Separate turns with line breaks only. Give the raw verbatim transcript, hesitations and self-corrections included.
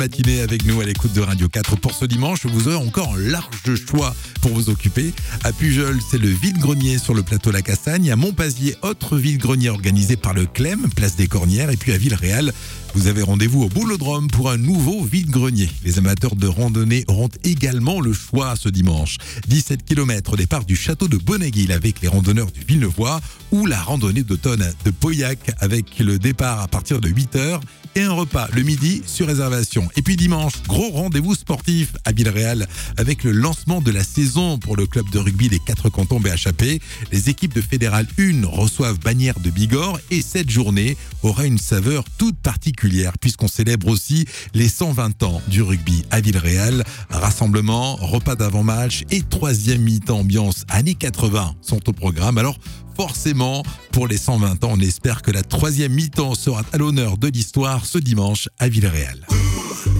matinée avec nous à l'écoute de Radio quatre. Pour ce dimanche, vous aurez encore un large choix pour vous occuper. À Pujol, c'est le vide-grenier sur le plateau La Cassagne. À Montpazier, autre vide-grenier organisé par le Clem, place des Cornières. Et puis à Villeréal, vous avez rendez-vous au Boulodrome pour un nouveau vide-grenier. Les amateurs de randonnée auront également le choix ce dimanche. dix-sept kilomètres au départ du château de Bonneguil avec les randonneurs du Villenevois ou la randonnée d'automne de Pauillac avec le départ à partir de huit heures et un repas le midi sur réservation. Et puis dimanche, gros rendez-vous sportif à Villeréal avec le lancement de la saison pour le club de rugby des quatre cantons B H A P. Les équipes de Fédéral un reçoivent Bagnères de Bigorre et cette journée aura une saveur toute particulière puisqu'on célèbre aussi les cent vingt ans du rugby à Villeréal. Rassemblement, repas d'avant-match et troisième mi-temps ambiance années quatre-vingts sont au programme. Alors forcément, pour les cent vingt ans, on espère que la troisième mi-temps sera à l'honneur de l'histoire ce dimanche à Villeréal.